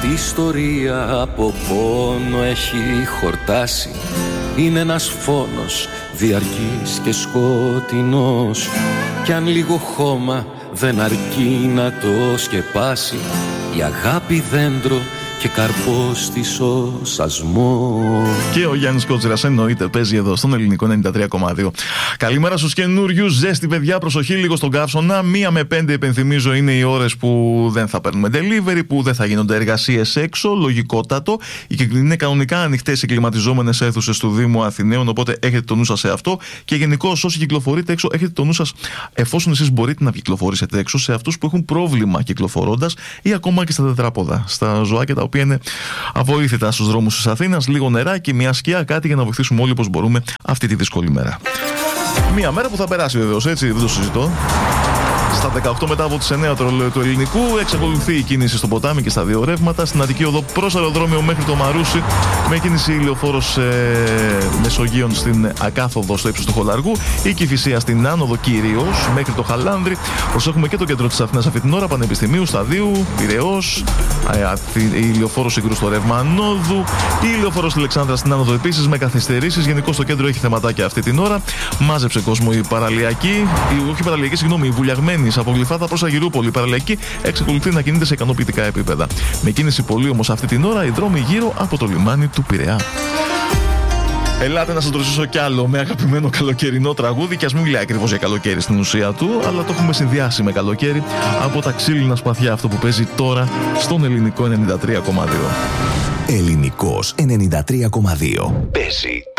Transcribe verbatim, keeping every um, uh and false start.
Αυτή η ιστορία από πόνο έχει χορτάσει. Είναι ένας φόνος διαρκής και σκοτεινός, κι αν λίγο χώμα δεν αρκεί να το σκεπάσει, η αγάπη δέντρο και καρπός της ο σασμός. Και ο Γιάννης Κότσιρας εννοείται παίζει εδώ στον Ελληνικό ενενήντα τρία κόμμα δύο. Καλημέρα στους καινούριους. Ζέστη, παιδιά, προσοχή λίγο στον καύσωνα. Μία με πέντε, υπενθυμίζω, είναι οι ώρες που δεν θα παίρνουμε delivery, που δεν θα γίνονται εργασίες έξω. Λογικότατο. Είναι κανονικά ανοιχτές οι κλιματιζόμενες αίθουσες του Δήμου Αθηναίων, οπότε έχετε το νου σας σε αυτό. Και γενικώς όσοι κυκλοφορείτε έξω, έχετε το νου σας, εφόσον εσείς μπορείτε να κυκλοφορήσετε έξω, σε αυτούς που έχουν πρόβλημα κυκλοφορώντας ή ακόμα και στα τετράποδα, στα ζωάκια τα οποία είναι αβοήθητα στους δρόμους της Αθήνας. Λίγο νεράκι, μια σκιά, κάτι για να βοηθήσουμε όλοι όπως μπορούμε αυτή τη δύσκολη μέρα. Μια μέρα που θα περάσει βεβαίως, έτσι, δεν το συζητώ. Στα δεκαοκτώ μετά από τις εννέα το ρολόι του ελληνικού, εξακολουθεί η κίνηση στο ποτάμι και στα δύο ρεύματα. Στην Αττική Οδό προς αεροδρόμιο μέχρι το Μαρούσι, με κίνηση ηλιοφόρος ε, Μεσογείων στην Ακάθοδο στο ύψος του Χολαργού, η Κηφισία στην Άνοδο κυρίως μέχρι το Χαλάνδρι. Προσέχουμε και το κέντρο της Αθήνας αυτή την ώρα, Πανεπιστημίου, Σταδίου, Πειραιώς, ε, η ηλιοφόρος Συγκρού στο ρεύμα Ανόδου, η ηλιοφόρος στη Αλεξάνδρα στην Άνοδο επίσης με καθυστερήσεις. Γενικώς το κέντρο έχει θεματάκια αυτή την ώρα. Μάζεψε κόσμο η παραλιακή, η, όχι παραλιακή, συγγνώμη, η βουλιαγμένη από Γλυφάδα προς Αγυρούπολη. Η παραλιακή εξακολουθεί να κινείται σε ικανοποιητικά επίπεδα. Με κίνηση πολύ όμως αυτή την ώρα οι δρόμοι γύρω από το λιμάνι του Πειραιά. Ελάτε να σας δροσίσω κι άλλο με αγαπημένο καλοκαιρινό τραγούδι, κι ας μην μιλάει ακριβώς για καλοκαίρι στην ουσία του, αλλά το έχουμε συνδυάσει με καλοκαίρι από τα ξύλινα σπαθιά, αυτό που παίζει τώρα στον Ελληνικό ενενήντα τρία κόμμα δύο. Ελληνικός ενενήντα τρία κόμμα δύο. Παίζει